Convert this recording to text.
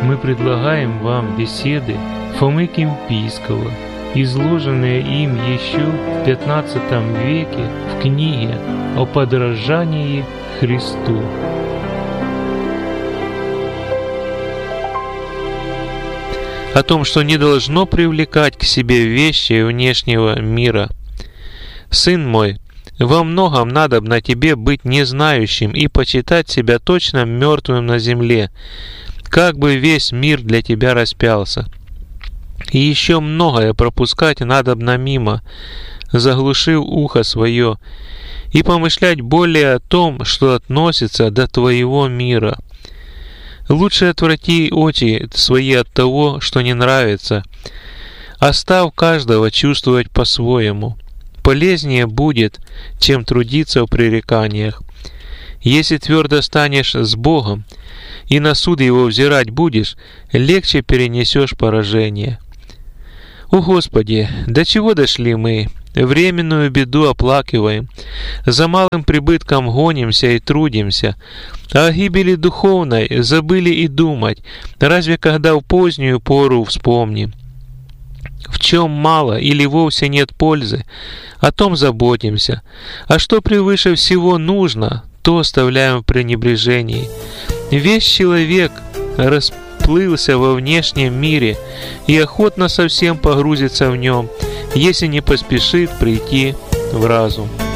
мы предлагаем вам беседы Фомы Кимпийского, изложенные им еще в XV веке в книге о подражании Христу. О том, что не должно привлекать к себе вещи внешнего мира. «Сын мой, во многом надобно тебе быть незнающим и почитать себя точно мертвым на земле, как бы весь мир для тебя распялся. И еще многое пропускать надобно мимо, заглушив ухо свое, и помышлять более о том, что относится до твоего мира. Лучше отврати очи свои от того, что не нравится, оставь каждого чувствовать по-своему. Полезнее будет, чем трудиться в пререканиях. Если твердо станешь с Богом и на суд Его взирать будешь, легче перенесешь поражение. О Господи, до чего дошли мы? Временную беду оплакиваем, за малым прибытком гонимся и трудимся, а о гибели духовной забыли и думать, разве когда в позднюю пору вспомним. В чем мало или вовсе нет пользы, о том заботимся, а что превыше всего нужно, то оставляем в пренебрежении. Весь человек расплылся во внешнем мире и охотно совсем погрузится в нем, если не поспешит прийти в разум.